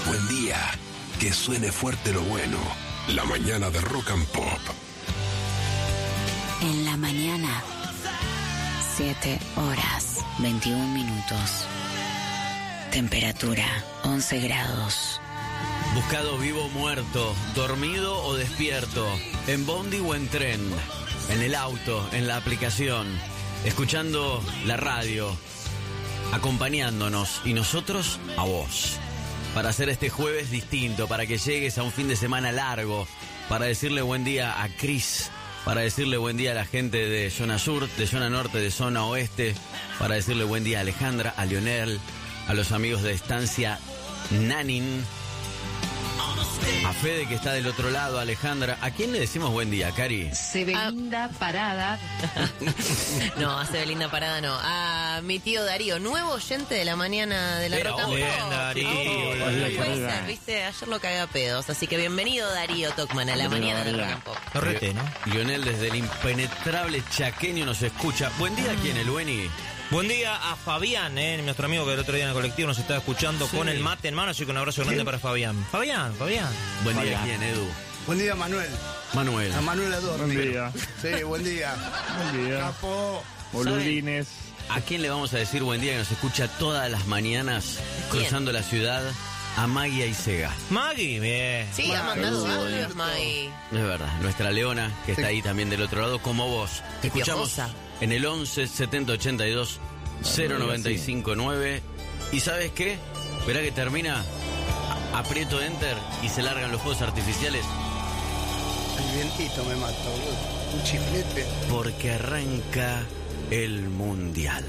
buen día. Que suene fuerte lo bueno. La mañana de Rock and Pop. En la mañana, 7 horas, 21 minutos. Temperatura, 11 grados. Buscado vivo o muerto, dormido o despierto, en bondi o en tren, en el auto, en la aplicación, escuchando la radio, acompañándonos y nosotros a vos. Para hacer este jueves distinto, para que llegues a un fin de semana largo, para decirle buen día a Cris, para decirle buen día a la gente de zona sur, de zona norte, de zona oeste, para decirle buen día a Alejandra, a Lionel, a los amigos de Estancia Nanin, a Fede que está del otro lado, Alejandra. ¿A quién le decimos buen día, Cari? Sebelinda Parada. No, a Sebelinda Parada no. A mi tío Darío, nuevo oyente de la mañana de la Rock and Pop. Bien, Darío. Puede ser, viste, ayer lo cagué a pedos. Así que bienvenido, Darío Tocman, a la mañana de Rock and Pop. Correte, ¿no? Lionel desde el impenetrable chaqueño nos escucha. Buen día, ¿quién? ¿El Bueni? Buen día a Fabián, nuestro amigo que el otro día en el colectivo nos estaba escuchando con el mate en mano, así que un abrazo grande para Fabián. Fabián. Buen día, ¿quién, Edu? Buen día, Manuel. A Manuel Adorni. Buen día. Sí, buen día. Buen día. Capo. Boludines. ¿A quién le vamos a decir buen día que nos escucha todas las mañanas cruzando la ciudad? A Maggie Aisega. Maggie, bien. Sí, ha mandado audios, Maggie. Es verdad, nuestra Leona, que está ahí también del otro lado, como vos. Te escuchamos en el 11 70 82 095 9. ¿Y sabes qué? Verá que termina, aprieto Enter y se largan los fuegos artificiales. El vientito me mata, boludo. Un chiflete. Porque arranca el Mundial.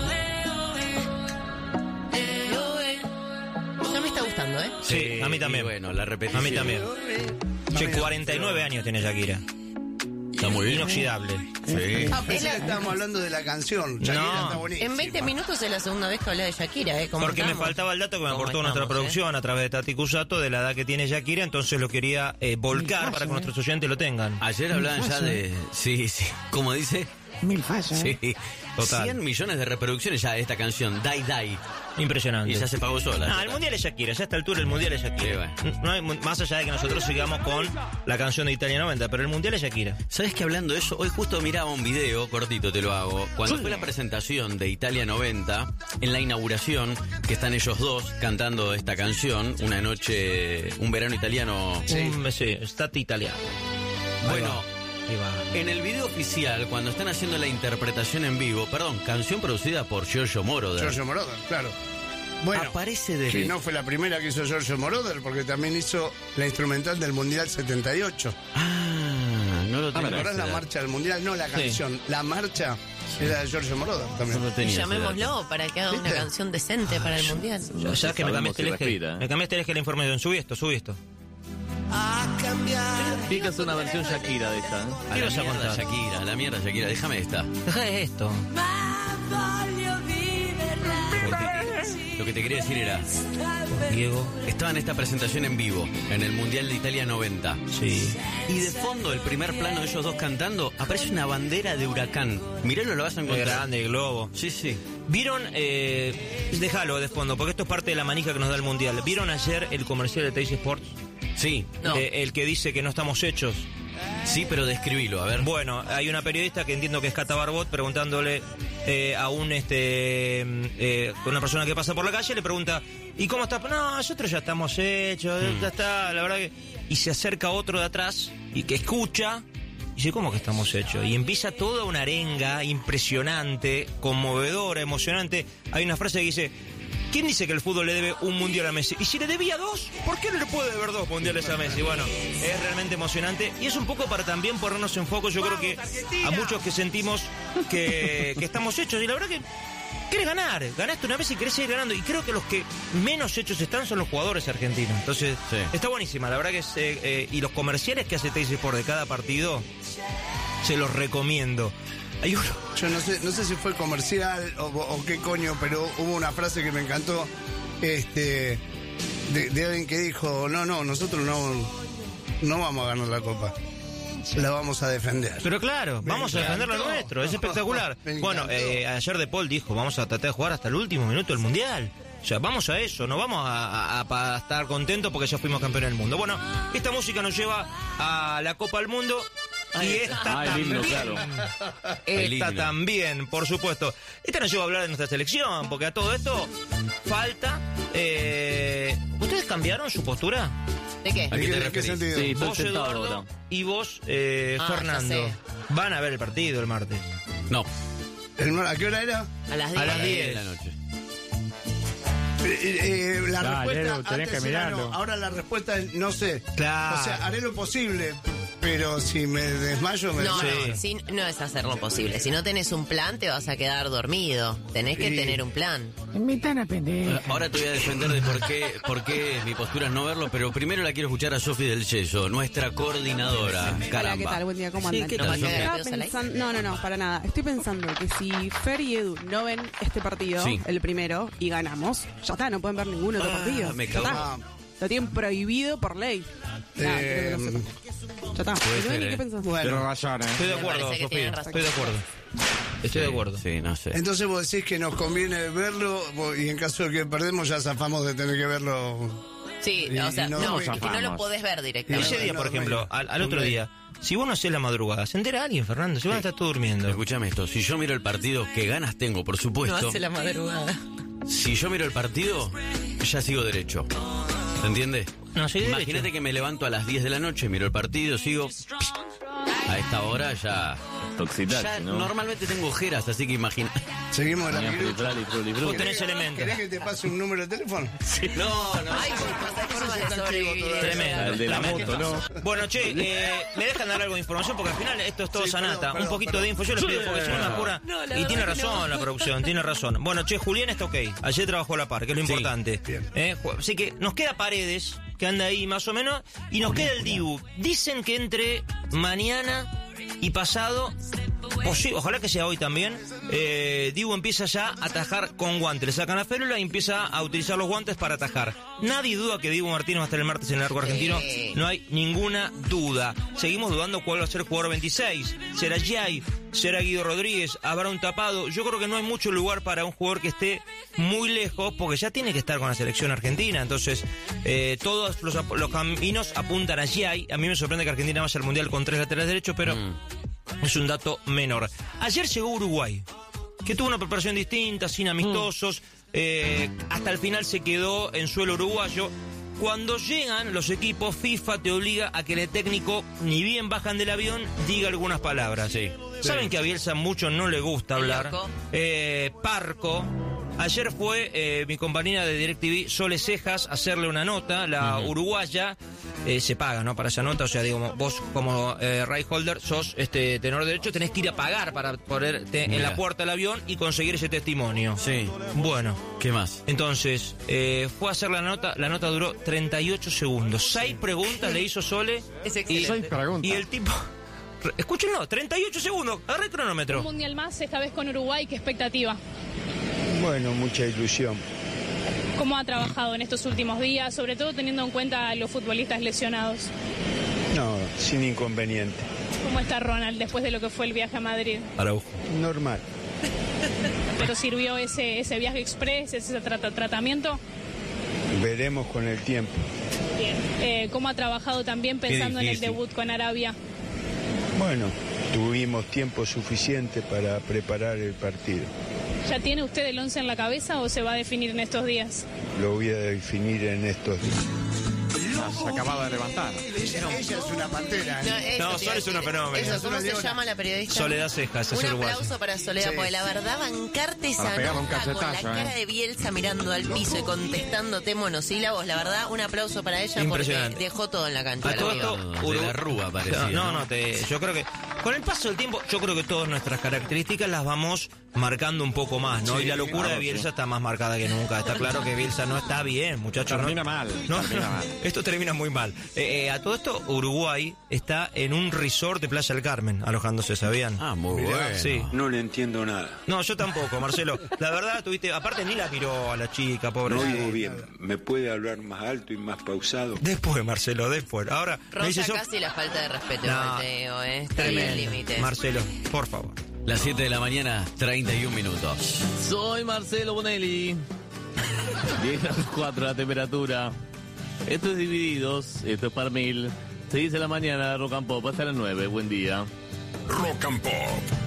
Ya me está gustando, ¿eh? Sí, a mí también. Bueno, la repetición. A mí también. Che, 49 años tiene Shakira. Está muy bien. Inoxidable. Sí. Pensé que estábamos hablando de la canción. Shakira está buenísima. En 20 minutos es la segunda vez que habla de Shakira, ¿eh? ¿Cómo Porque me estamos? faltaba el dato que me ¿Cómo aportó nuestra estamos, producción a través de Tati Cusato de la edad que tiene Shakira, entonces lo quería volcar para que nuestros oyentes lo tengan. Ayer hablaban ya de... Sí, como dice... Mil fallas. Sí, Total. 100 millones de reproducciones ya de esta canción, Die Die. Impresionante. Y ya se pagó sola. El mundial es Shakira, ya a esta altura el mundial es Shakira. Sí, bueno. No hay, más allá de que nosotros sigamos con la canción de Italia 90, pero el mundial es Shakira. ¿Sabes que hablando de eso? Hoy justo miraba un video, cortito te lo hago, cuando fue la presentación de Italia 90, en la inauguración, que están ellos dos cantando esta canción, una noche, un verano italiano. Sí, Stati Italiano. Bueno, Ahí va. en el video oficial, cuando están haciendo la interpretación en vivo, canción producida por Giorgio Moroder. Giorgio Moroder, claro. Bueno, Aparece de... que no fue la primera que hizo Giorgio Moroder, porque también hizo la instrumental del Mundial 78. No lo ¿Te tengo. acordás la marcha del Mundial? No, la canción. La marcha era de Giorgio Moroder también. No lo tenía ese Llamémoslo para que haga una ¿Viste? canción decente para el Mundial. Ya que me cambiaste el eje. Me cambiaste el eje de la información. Subí esto. Sí, que es una versión Shakira de esta, ¿eh? A la mierda Shakira, a la mierda Shakira, déjame esta. Deja de esto. Lo que te quería decir era, Diego. estaba en esta presentación en vivo, en el Mundial de Italia 90. Sí. Y de fondo, el primer plano de ellos dos cantando, aparece una bandera de Huracán. Miralo, lo vas a Muy encontrar. grande, el globo. Sí. ¿Vieron? Déjalo de fondo, porque esto es parte de la manija que nos da el mundial. ¿Vieron ayer el comercial de Teis Sports? Sí. No. El que dice que no estamos hechos. Sí, pero describilo, a ver. Bueno, hay una periodista que entiendo que es Cata Barbot preguntándole a una persona que pasa por la calle, le pregunta, ¿y cómo está? No, nosotros ya estamos hechos, ya está, la verdad que... Y se acerca otro de atrás y que escucha y dice, ¿cómo que estamos hechos? Y empieza toda una arenga impresionante, conmovedora, emocionante. Hay una frase que dice, ¿quién dice que el fútbol le debe un mundial a Messi? Y si le debía 2, ¿por qué no le puede deber 2 mundiales a Messi? Bueno, es realmente emocionante. Y es un poco para también ponernos en foco. Yo creo que a muchos que sentimos que estamos hechos. Y la verdad que querés ganar. Ganaste una vez y querés seguir ganando. Y creo que los que menos hechos están son los jugadores argentinos. Entonces, Sí. Está buenísima. La verdad que es... y los comerciales que hace Teis Sport de cada partido, se los recomiendo. Hay uno... Yo no sé si fue comercial o qué coño, pero hubo una frase que me encantó, de alguien que dijo, no, nosotros no vamos a ganar la Copa, la vamos a defender. Pero claro, vamos a defender lo nuestro, es espectacular. Me Bueno, encantó. ayer De Paul dijo, vamos a tratar de jugar hasta el último minuto del Mundial. O sea, vamos a eso, no vamos a estar contentos porque ya fuimos campeones del mundo. Bueno, esta música nos lleva a la Copa del Mundo. Y esta el también, himno, claro. esta también, por supuesto. Esta nos lleva a hablar de nuestra selección, porque a todo esto falta... ¿Ustedes cambiaron su postura? ¿De qué? ¿A qué te ¿En qué referís? sentido? Sí, estoy Vos, sentado Eduardo, ahora. y vos, ya Fernando. sé. Van a ver el partido el martes. No, ¿A qué hora era? A las 10. A las 10 de la noche. La Dale, respuesta Edu, tenés antes que era mirarlo. no. Ahora la respuesta es no sé. Claro. O sea, haré lo posible, pero si me desmayo, me No, desmayo. no, no es hacer lo posible. Si no tenés un plan, te vas a quedar dormido. Tenés que Sí. tener un plan. Invitan a pendeja. Ahora te voy a defender de por qué mi postura es no verlo, pero primero la quiero escuchar a Sofi del Yeso, nuestra coordinadora. Hola, ¿qué Caramba. tal? Buen día, ¿cómo Sí, andan? ¿qué No tal, va a Sofi? quedar Estaba pedos al aire. pensando, no, para nada. Estoy pensando que si Fer y Edu no ven este partido, Sí. el primero, y ganamos, ya está, no pueden ver ningún otro partido. me Ya cagó. está. Lo tienen prohibido por ley. Nada, quiero que lo sepan. Ya está. Puede ¿Y ser, ¿Qué ¿eh? pensás? Bueno, Estoy de Me acuerdo, parece que Sofía. tienen razón. Estoy de acuerdo. Estoy de acuerdo. Sí, no sé. entonces vos decís que nos conviene verlo y en caso de que perdemos ya zafamos de tener que verlo. Sí, Y- o sea, y no no, dormir. es que no lo podés ver Y directamente. ese día, por no, ejemplo, no, al otro no, día, si vos no hacés la madrugada, se entera alguien, Fernando, si van a estar todos durmiendo. Escúchame esto, si yo miro el partido, que ganas tengo, por No supuesto. hace la madrugada. Si yo miro el partido, ya sigo derecho. ¿Se entiende? No, sí, Imagínate derecho. que me levanto a las 10 de la noche, miro el partido, sigo... A esta hora ya... Toxitaxi, ¿no? Normalmente tengo ojeras, así que imagina... Seguimos la Tenía pirucha. Free Free, Free, Vos Free. tenés elementos. ¿Querés que te pase un número de teléfono? No, no. Hay formas de sobrevivir. Tremendo. El de la moto, ¿no? Bueno, che, me dejan dar algo de información porque al final esto es todo Sí, sanata. perdón, un poquito perdón. de info, yo les pido porque si no me apura. No, la Y verdad tiene que razón no. la producción, tiene razón. Bueno, che, Julián está ok. Ayer trabajó a la par, que es lo importante. Así que nos queda Paredes, que anda ahí más o menos, y nos queda el Dibu. Dicen que entre mañana y pasado, ojalá que sea hoy también, Dibu empieza ya a atajar con guantes. Le sacan la férula y empieza a utilizar los guantes para atajar. Nadie duda que Dibu Martínez va a estar el martes en el arco argentino. No hay ninguna duda. Seguimos dudando cuál va a ser el jugador 26. ¿Será Jay? ¿Será Guido Rodríguez? ¿Habrá un tapado? Yo creo que no hay mucho lugar para un jugador que esté muy lejos, porque ya tiene que estar con la selección argentina. Entonces, todos los caminos apuntan a Jay. A mí me sorprende que Argentina vaya al Mundial con 3 laterales derechos, pero es un dato menor. Ayer llegó Uruguay, que tuvo una preparación distinta, sin amistosos. Hasta el final se quedó en suelo uruguayo. Cuando llegan los equipos, FIFA te obliga a que el técnico, ni bien bajan del avión, diga algunas palabras. Sí. Saben que a Bielsa mucho no le gusta hablar. Loco. Parco. Ayer fue mi compañera de DirecTV, Sole Cejas, a hacerle una nota, la uruguaya. Se paga, ¿no? Para esa nota, o sea, digo, vos como right holder sos tenor derecho, tenés que ir a pagar para ponerte en Mira. la puerta del avión y conseguir ese testimonio. Sí. Bueno, ¿Qué más? entonces, fue a hacer la nota duró 38 segundos. 6 preguntas le hizo Sole. Es y, excelente. y el tipo... Escúchenlo, 38 segundos, agarra el cronómetro. Un mundial más, esta vez con Uruguay, ¿qué expectativa? Bueno, mucha ilusión. ¿Cómo ha trabajado en estos últimos días, sobre todo teniendo en cuenta a los futbolistas lesionados? No, sin inconveniente. ¿Cómo está Ronald después de lo que fue el viaje a Madrid? Araujo. Normal. ¿Pero sirvió ese viaje express, ese tratamiento? Veremos con el tiempo. Bien. ¿Cómo ha trabajado también pensando en el difícil. debut con Arabia? Bueno, tuvimos tiempo suficiente para preparar el partido. ¿Ya tiene usted el 11 en la cabeza o se va a definir en estos días? Lo voy a definir en estos días. Se acababa de levantar. Ella es una pantera. ¿eh? No, Sol es una fenómeno. Eso, ¿cómo Es una se leona. llama la periodista? Soledad Cejas, es Un uruguaya. aplauso para Soledad, Sí. porque la verdad, bancarte esa Para pegarle un nota con la cachetazo, cara de Bielsa mirando al piso y contestándote monosílabos, la verdad, un aplauso para ella porque Impresionante. dejó todo en la cancha. A la todo amiga. esto, De la Rúa parecía. No, yo creo que con el paso del tiempo, yo creo que todas nuestras características las vamos marcando un poco más, ¿no? Y la locura de Bielsa está más marcada que nunca. Está claro que Bielsa no está bien, muchachos. Termina no, mal, No, termina mal. Esto termina muy mal. A todo esto, Uruguay está en un resort de Playa del Carmen, alojándose, ¿sabían? Ah, muy bueno. Sí. No le entiendo nada. No, yo tampoco, Marcelo. La verdad, tuviste, aparte ni la miró a la chica, pobre. bien. ¿Me puede hablar más alto y más pausado? Después, Marcelo, después. Ahora, me dice Rosa yo... casi la falta de respeto, No. igual te digo, está ahí el límite. Marcelo, por favor. Las 7 de la mañana, 31 minutos. Soy Marcelo Bonelli. 10:04 la temperatura. Esto es Divididos, esto es par 1000. Se dice la mañana, Rock and Pop, hasta las 9. Buen día. Rock and Pop.